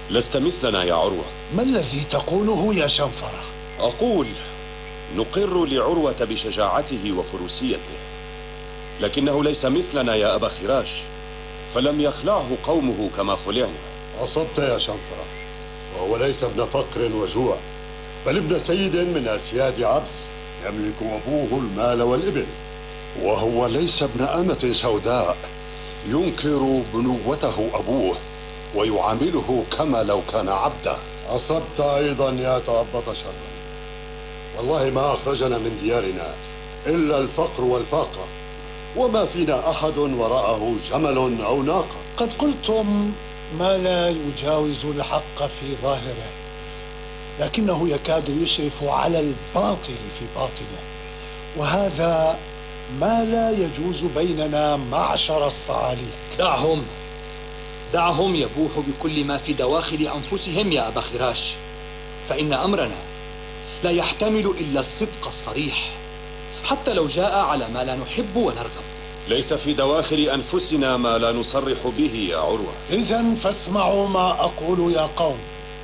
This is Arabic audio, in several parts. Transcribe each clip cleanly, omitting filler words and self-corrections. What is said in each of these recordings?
لست مثلنا يا عروة. ما الذي تقوله يا شنفرة؟ أقول نقر لعروة بشجاعته وفروسيته، لكنه ليس مثلنا يا أبا خراش، فلم يخلعه قومه كما خلعنا. أصبت يا شنفرة، وهو ليس ابن فقر وجوع، بل ابن سيد من أسياد عبس يملك أبوه المال والإبل. وهو ليس ابن أمة سوداء ينكر بنوته أبوه ويعامله كما لو كان عبدا. أصبت أيضا يا تأبط شرا، والله ما أخرجنا من ديارنا إلا الفقر والفاقة، وما فينا أحد وراءه جمل أو ناقة. قد قلتم ما لا يجاوز الحق في ظاهره، لكنه يكاد يشرف على الباطل في باطنه، وهذا ما لا يجوز بيننا معشر الصعاليك. دعهم يبوحوا بكل ما في دواخل أنفسهم يا أبا خراش، فإن أمرنا لا يحتمل إلا الصدق الصريح، حتى لو جاء على ما لا نحب ونرغب. ليس في دواخل أنفسنا ما لا نصرح به يا عروة. إذن فاسمعوا ما أقول يا قوم.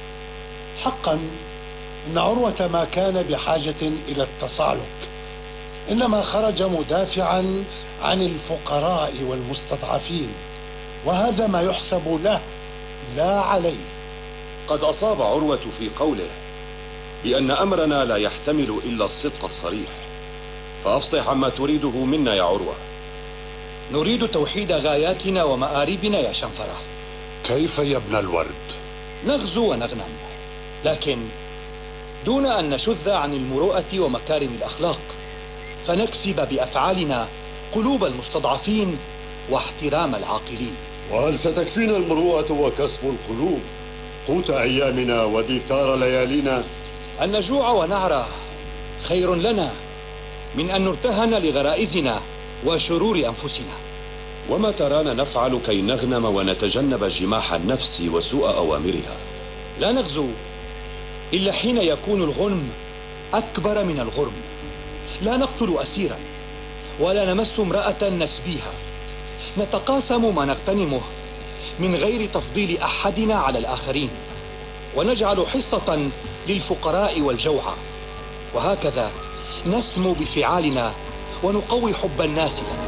حقا إن عروة ما كان بحاجة إلى التصالك، إنما خرج مدافعا عن الفقراء والمستضعفين، وهذا ما يحسب له لا عليه. قد أصاب عروة في قوله بأن أمرنا لا يحتمل إلا الصدق الصريح، فأفصح عما تريده منا يا عروة. نريد توحيد غاياتنا ومآربنا يا شنفرة. كيف يا ابن الورد؟ نغزو ونغنم، لكن دون أن نشذ عن المروءة ومكارم الأخلاق، فنكسب بأفعالنا قلوب المستضعفين واحترام العاقلين. وهل ستكفينا المروءة وكسب القلوب قوت أيامنا ودثار ليالينا؟ أن نجوع ونعرى خير لنا من أن نرتهن لغرائزنا وشرور أنفسنا. وما ترانا نفعل كي نغنم ونتجنب جماح النفس وسوء أوامرها؟ لا نغزو إلا حين يكون الغنم أكبر من الغرم. لا نقتل أسيرا ولا نمس امرأة نسبيها. نتقاسم ما نغتنمه من غير تفضيل أحدنا على الآخرين، ونجعل حصة للفقراء والجوعى، وهكذا نسمو بفعالنا ونقوي حب الناس لنا.